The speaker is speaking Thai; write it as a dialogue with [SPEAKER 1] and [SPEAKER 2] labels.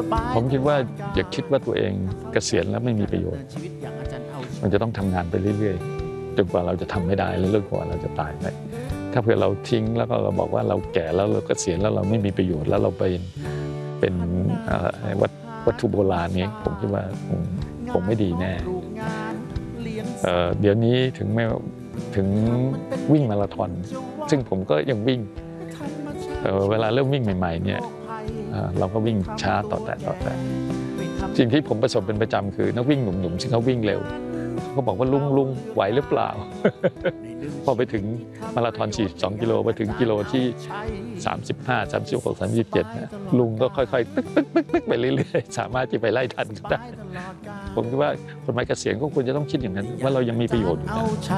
[SPEAKER 1] ผมคิดว่าอย่าคิดว่าตัวเองเกษียณแล้วไม่มีประโยชน์มันจะต้องทำงานไปเรื่อยๆจนกว่าเราจะทำไม่ได้และเรื่องกว่าเราจะตายไปถ้าเผื่อเราทิ้งแล้วก็เราบอกว่าเราแก่แล้วเราเกษียณแล้วเราไม่มีประโยชน์แล้วเราเป็นวัตถุโบราณนี้ผมคิดว่าคงไม่ดีแน่เดี๋ยวนี้ถึงวิ่งมาราธอนซึ่งผมก็ยังวิ่งเวลาเริ่มวิ่งใหม่ๆเนี่ยเราก็วิ่งช้าต่อแต่สิ่งที่ผมประสบเป็นประจำคือนักวิ่งหนุ่มๆซึ่งเขาวิ่งเร็วเขาบอกว่าลุงไหวหรือเปล่า พอไปถึงมาราธอน42กิโลไปถึงกิโลที่35 36 37นะลุงก็ค่อยๆตึ๊กไปเรื่อยๆสามารถที่ไปไล่ทันก็ได้ผมคิดว่าคนวัยเกษียณก็ควรจะต้องคิดอย่างนั้นว่าเรายังมีประโยชน์อยู่นะ